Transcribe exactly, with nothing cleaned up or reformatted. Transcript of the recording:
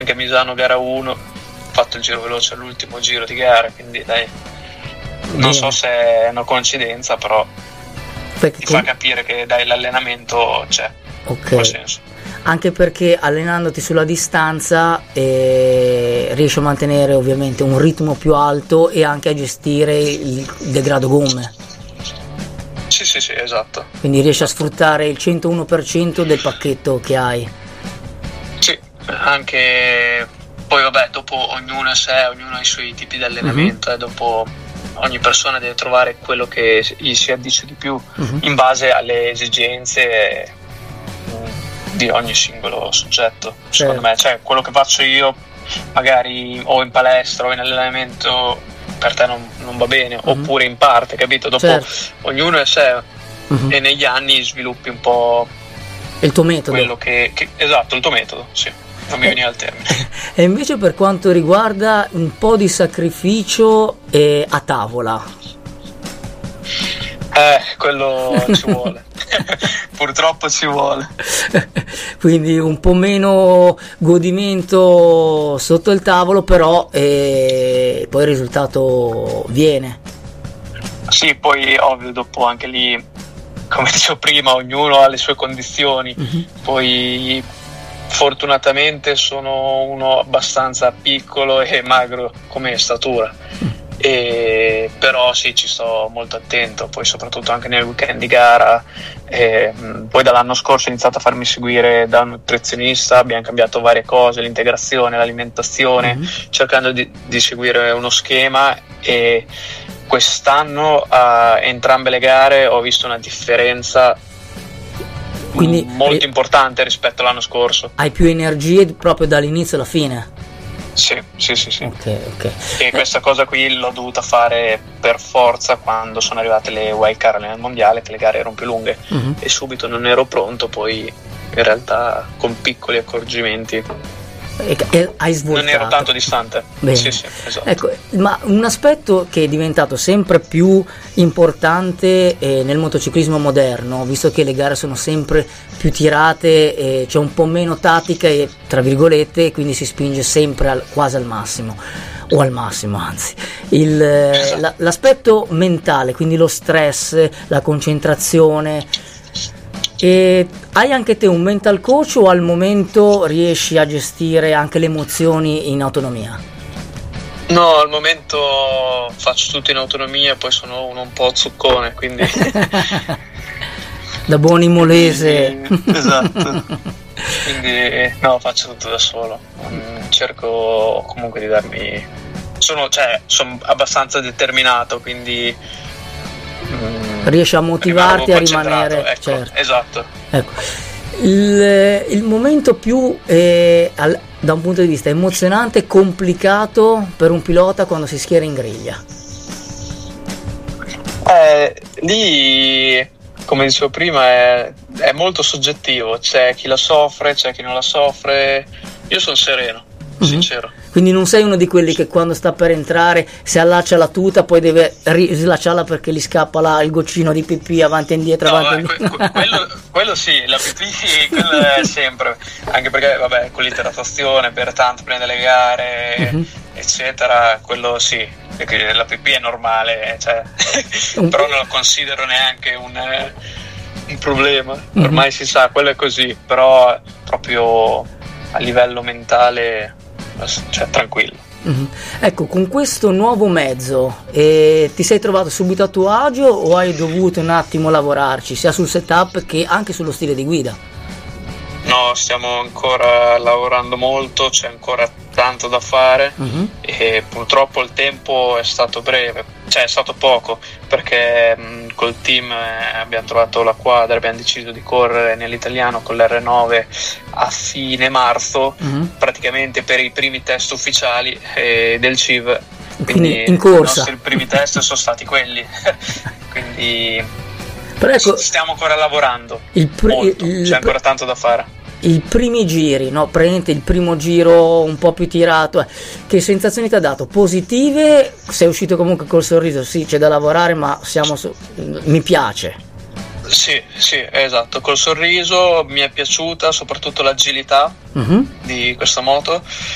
anche a Misano gara uno, ho fatto il giro veloce all'ultimo giro di gara, quindi dai, non so se è una coincidenza, però perché ti fa capire che dai, l'allenamento c'è, ok, quel senso. Anche perché allenandoti sulla distanza eh, riesci a mantenere ovviamente un ritmo più alto e anche a gestire il degrado gomme. Sì, sì, sì, esatto. Quindi riesci a sfruttare il centouno per cento del pacchetto che hai. Sì, anche poi vabbè, dopo ognuno è sé, ognuno ha i suoi tipi di allenamento, uh-huh. e dopo ogni persona deve trovare quello che gli si addice di più, uh-huh. in base alle esigenze di ogni singolo soggetto, certo. Secondo me, cioè quello che faccio io magari o in palestra o in allenamento per te non, non va bene, uh-huh. oppure in parte, capito? Dopo certo. ognuno è sé, uh-huh. e negli anni sviluppi un po' il tuo metodo, quello che, che esatto, il tuo metodo, sì, non mi veniva al termine. E invece per quanto riguarda un po' di sacrificio eh, a tavola, eh, quello ci vuole. Purtroppo ci vuole. Quindi un po' meno godimento sotto il tavolo, però eh, poi il risultato viene. Sì, poi ovvio dopo anche lì, come dicevo prima, ognuno ha le sue condizioni. Uh-huh. Poi fortunatamente sono uno abbastanza piccolo e magro come statura. Uh-huh. E però sì, ci sto molto attento, poi soprattutto anche nel weekend di gara, e poi dall'anno scorso ho iniziato a farmi seguire da un nutrizionista, abbiamo cambiato varie cose, l'integrazione, l'alimentazione, mm-hmm. cercando di, di seguire uno schema, e quest'anno a entrambe le gare ho visto una differenza. Quindi molto hai, importante rispetto all'anno scorso. Hai più energie proprio dall'inizio alla fine? Sì, sì, sì, sì. Okay, okay. E questa cosa qui l'ho dovuta fare per forza quando sono arrivate le wildcard nel mondiale, che le gare erano più lunghe, uh-huh. e subito non ero pronto, poi in realtà con piccoli accorgimenti e, e hai svoltato. Non ero tanto distante. Bene. Sì, sì, esatto. Ecco, ma un aspetto che è diventato sempre più importante eh, nel motociclismo moderno, visto che le gare sono sempre più tirate, eh, c'è un po' meno tattica e tra virgolette, quindi si spinge sempre al, quasi al massimo o al massimo anzi il, esatto. la, l'aspetto mentale, quindi lo stress, la concentrazione. E hai anche te un mental coach o al momento riesci a gestire anche le emozioni in autonomia? No, al momento faccio tutto in autonomia, poi sono uno un po' zuccone, quindi da buon imolese. Esatto. Quindi no, faccio tutto da solo. Cerco comunque di darmi, sono, cioè, sono abbastanza determinato, quindi riesci a motivarti a rimanere, ecco, certo. Esatto. Ecco. Il, il momento più eh, al, da un punto di vista emozionante e complicato per un pilota quando si schiera in griglia? Eh, lì, come dicevo prima, è, è molto soggettivo, c'è chi la soffre, c'è chi non la soffre. Io sono sereno, mm-hmm. sincero. Quindi non sei uno di quelli che quando sta per entrare si allaccia la tuta, poi deve rislacciarla perché gli scappa la, il goccino di pipì avanti e indietro, no, avanti vabbè, e indietro. Que- quello, quello sì, la pipì quello è sempre, anche perché vabbè, con l'idratazione per tanto prima delle gare, uh-huh. eccetera, quello sì, perché la pipì è normale, cioè, però non lo considero neanche un, un problema, ormai uh-huh. si sa, quello è così, però proprio a livello mentale, cioè tranquillo. Mm-hmm. Ecco, con questo nuovo mezzo eh, ti sei trovato subito a tuo agio o hai dovuto un attimo lavorarci sia sul setup che anche sullo stile di guida? No, stiamo ancora lavorando molto, c'è ancora tanto da fare, mm-hmm. e purtroppo il tempo è stato breve, cioè è stato poco, perché mh, col team eh, abbiamo trovato la quadra, abbiamo deciso di correre nell'italiano con l'R nove a fine marzo, mm-hmm. praticamente per i primi test ufficiali eh, del C I V, quindi, quindi in corsa. I nostri primi test sono stati quelli, quindi però ecco, stiamo ancora lavorando il pr- molto, il, c'è ancora tanto da fare. I primi giri, no, praticamente il primo giro un po' più tirato, eh. Che sensazioni ti ha dato? Positive? Sei uscito comunque col sorriso? Sì, c'è da lavorare, ma siamo su... mi piace. Sì, sì, esatto, col sorriso, mi è piaciuta soprattutto l'agilità uh-huh. di questa moto.